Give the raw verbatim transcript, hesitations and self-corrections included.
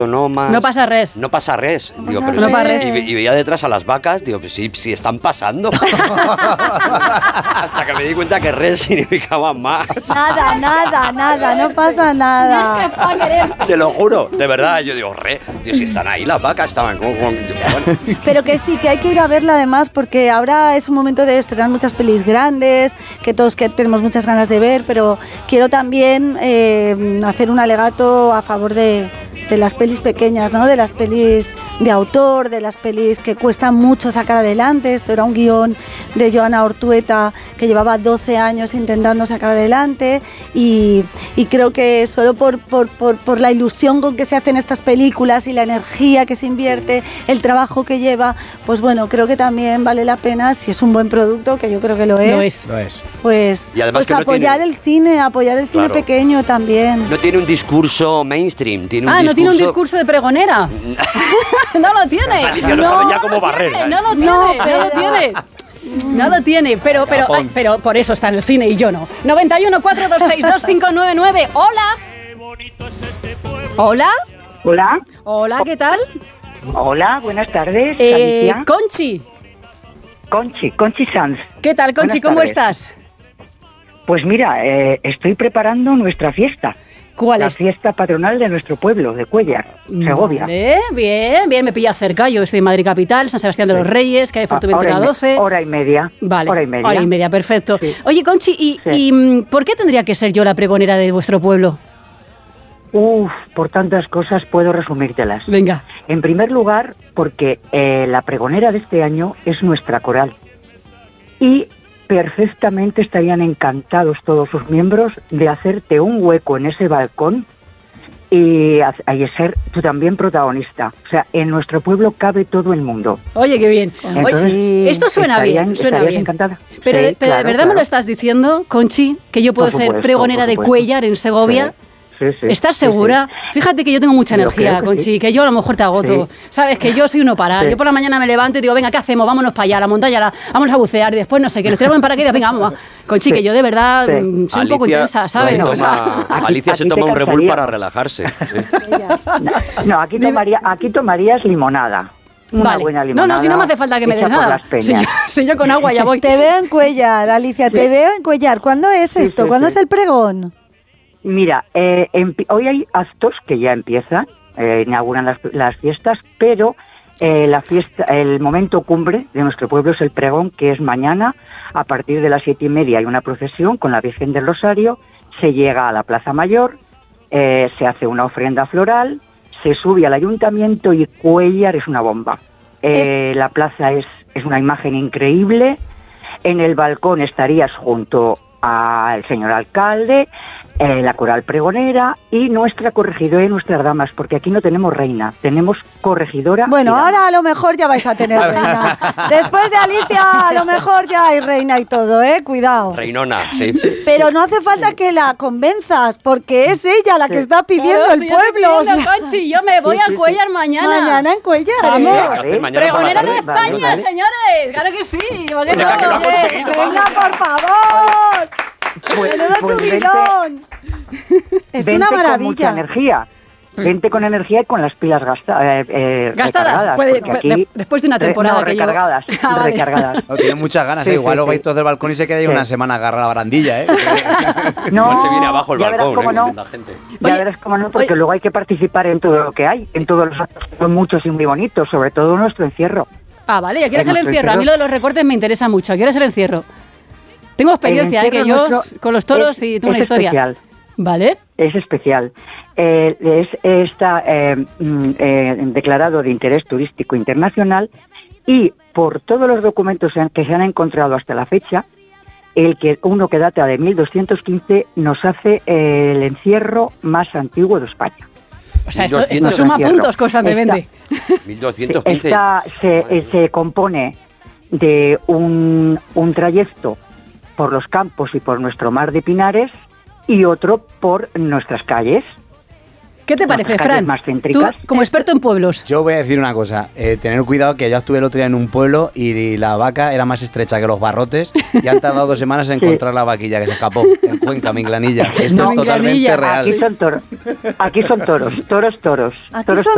No más. No pasa res. No pasa res. No digo, pasa pero res. Y, y veía detrás a las vacas, digo, pues sí, sí están pasando. Hasta que me di cuenta que res significaba más. Nada, nada, nada, no pasa nada. Te lo juro, de verdad. Yo digo, re, Dios, si están ahí las vacas, estaban como. como bueno. Pero que sí, que hay que ir a verla además, porque ahora es un momento de estrenar muchas pelis grandes, que todos que tenemos muchas ganas de ver, pero quiero también eh, hacer un alegato a favor de, de las pelis pequeñas, ¿no? De las pelis de autor, de las pelis que cuestan mucho sacar adelante. Esto era un guión de Joana Ortueta que llevaba doce años intentando sacar adelante y, y creo que solo por, por, por, por la ilusión con que se hacen estas películas y la energía que se invierte, el trabajo que lleva, pues bueno, creo que también vale la pena, si es un buen producto, que yo creo que lo es, Lo es. Lo es. pues, Y además pues que no apoyar tiene- el cine, apoyar el cine Claro. pequeño también. No tiene un discurso mainstream, tiene un Ah, discurso... no tiene un discurso de pregonera. No lo tiene. Alicia no, sabe ya cómo barrer. No lo tiene, No, no, lo pero- tiene. No lo tiene, pero, pero, ay, pero por eso está en el cine y yo no. noventa y uno, cuatro dos seis, dos cinco nueve nueve. Hola. Hola. Hola, Hola, ¿qué tal? hola, buenas tardes, Eh, Alicia. Conchi. Conchi, Conchi Sanz. ¿Qué tal, Conchi? Buenas ¿Cómo tardes. estás? Pues mira, eh, estoy preparando nuestra fiesta. ¿Cuál la es? fiesta patronal de nuestro pueblo, de Cuéllar, Segovia. Vale, bien, bien, me pilla cerca. Yo estoy en Madrid Capital, San Sebastián de los Reyes, que hay Ah, Fuerteventura hora y me- doce. Hora y media. Vale, Hora y media. hora y media, perfecto. Sí. Oye, Conchi, ¿y, Sí. y, mm, por qué tendría que ser yo la pregonera de vuestro pueblo? Uf, por tantas cosas puedo resumírtelas. Venga. En primer lugar, porque eh, la pregonera de este año es nuestra coral. Y perfectamente estarían encantados todos sus miembros de hacerte un hueco en ese balcón y, haz- y ser tú también protagonista. O sea, en nuestro pueblo cabe todo el mundo. Oye, qué bien. Entonces, Oye, esto suena estarían- bien, suena estarías bien. encantada. Pero, Sí, de, pero de claro, verdad me claro. lo estás diciendo, Conchi, que yo puedo Por ser supuesto, pregonera por de supuesto. Cuéllar en Segovia. Sí, sí, sí. ¿Estás Sí, segura? sí. Fíjate que yo tengo mucha Yo energía, creo que Conchi, sí. que yo a lo mejor te agoto. Sí. Sabes que yo soy uno parar. Sí. Yo por la mañana me levanto y digo, venga, ¿qué hacemos? Vámonos para allá, a la montaña, la- vámonos a bucear y después no sé qué, nos tiramos en paracaídas, venga, vamos. Conchi, Sí. que yo de verdad Sí. mm, soy un poco intensa, ¿sabes? se O sea, toma, Aquí- Alicia se aquí te toma un Red Bull cansaría. para relajarse. Sí. No, aquí, tomaría, aquí tomarías limonada. Una vale. buena No, limonada. no, si no me hace falta que me hecha des por nada. las peñas. Si yo, si yo con agua ya voy. Te veo en Cuéllar, Alicia, te veo en Cuéllar. ¿Cuándo es Sí, esto? sí, ¿Cuándo sí. es el pregón? Mira, eh, empi- hoy hay actos que ya empiezan, eh, inauguran las, las fiestas, pero eh, la fiesta, el momento cumbre de nuestro pueblo es el pregón, que es mañana, a partir de las siete y media hay una procesión con la Virgen del Rosario, se llega a la Plaza Mayor, eh, se hace una ofrenda floral, se sube al ayuntamiento y Cuéllar es una bomba. Eh, La plaza es, es una imagen increíble, en el balcón estarías junto al señor alcalde, eh, la coral pregonera y nuestra corregidora y nuestras damas, porque aquí no tenemos reina, tenemos corregidora. Bueno, y dama. ahora a lo mejor ya vais a tener reina. Después de Alicia, a lo mejor ya hay reina y todo, ¿eh? Cuidado. Reinona, sí. Pero no hace falta que la convenzas, porque es ella la que está pidiendo Claro, el si yo estoy pueblo. o pidiendo, sea, Conchi, yo me voy Sí, sí, a sí. Cuéllar mañana. mañana en Cuéllar. Vamos. ¿eh? Vale, mañana por la Pregonera de tarde. España, Vale. señores. Claro que sí. ¿por qué Venga, no? que lo ha Bien. conseguido. Venga, por favor. Pues- ¡Menudo pues vente- subidón! Es vente una con mucha maravilla. energía. Vente con energía y con las pilas gasta, eh, eh, Gastadas, recargadas, puede- porque aquí- de- después de una re- temporada no, que llevo. recargadas, Ah, vale. recargadas. No, tiene muchas ganas, Sí, ¿eh? Igual sí, luego sí. vais todos del balcón y se queda ahí Sí. una semana agarrada a la barandilla, ¿eh? No, Igual se viene abajo el ya verás balcón, cómo ¿eh? no. La gente. Ya Oye, verás cómo no, porque oye. luego hay que participar en todo lo que hay, en todos los actos, que son muchos y muy bonitos, sobre todo nuestro encierro. Ah, vale, ¿y a qué hora es el Hemos encierro? A mí lo de los recortes me interesa mucho. ¿A qué hora es el encierro? Tengo experiencia, El ¿eh? Que encierro yo nuestro con los toros es- y tengo una es historia. especial. ¿Vale? Es especial. Eh, es, está eh, mm, eh, declarado de interés turístico internacional y por todos los documentos que se han encontrado hasta la fecha, el que uno que data de mil doscientos quince nos hace eh, el encierro más antiguo de España. O sea, esto, esto doscientos suma encierro. puntos constantemente. mil doscientos quince. Esta se, eh, se compone de un, un trayecto por los campos y por nuestro mar de Pinares y otro por nuestras calles. ¿Qué te parece, Las calles Fran? más Tú, céntricas. como experto en pueblos. Yo voy a decir una cosa, eh, tener cuidado que yo estuve el otro día en un pueblo y la vaca era más estrecha que los barrotes y han tardado dos semanas en encontrar la vaquilla que se escapó en Cuenca, Minclanilla. Esto No, es totalmente Minclanilla, real. Aquí son toros, aquí son toros, toros, toros, Aquí toros, son